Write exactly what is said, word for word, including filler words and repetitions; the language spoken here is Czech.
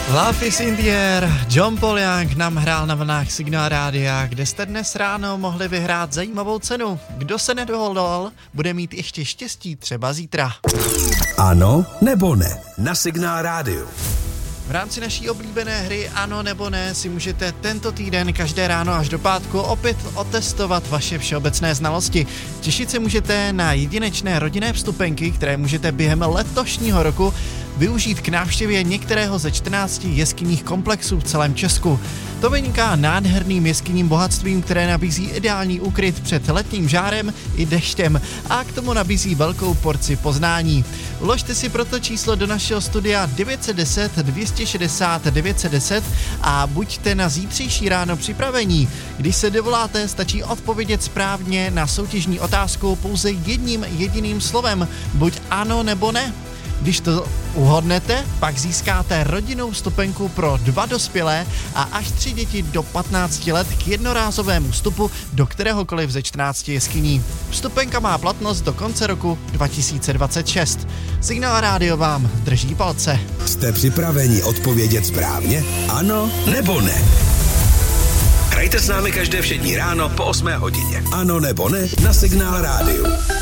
Love is in the air. John Paul Young nám hrál na vlnách Signál Rádia, kde jste dnes ráno mohli vyhrát zajímavou cenu. Kdo se nedohodl, bude mít ještě štěstí třeba zítra. Ano nebo ne na Signál Rádiu. V rámci naší oblíbené hry Ano nebo ne si můžete tento týden každé ráno až do pátku opět otestovat vaše všeobecné znalosti. Těšit se můžete na jedinečné rodinné vstupenky, které můžete během letošního roku využít k návštěvě některého ze čtrnácti jeskyních komplexů v celém Česku. To vyniká nádherným jeskyním bohatstvím, které nabízí ideální úkryt před letním žárem i deštěm a k tomu nabízí velkou porci poznání. Vložte si proto číslo do našeho studia devět set deset dvě stě šedesát devět set deset a buďte na zítřejší ráno připravení. Když se dovoláte, stačí odpovědět správně na soutěžní otázku pouze jedním jediným slovem, buď ano nebo ne. Když to uhodnete, pak získáte rodinnou vstupenku pro dva dospělé a až tři děti do patnácti let k jednorázovému vstupu do kteréhokoliv ze čtrnácti jeskyní. Vstupenka má platnost do konce roku dva tisíce dvacet šest. Signál Rádio vám drží palce. Jste připraveni odpovědět správně? Ano nebo ne? Hrajte s námi každé všední ráno po osmé hodině. Ano nebo ne na Signál Rádiu.